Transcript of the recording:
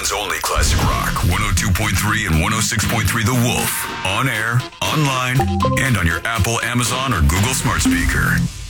Portland's only classic rock. 102.3 and 106.3 The Wolf. On air, online, and on your Apple, Amazon, or Google smart speaker.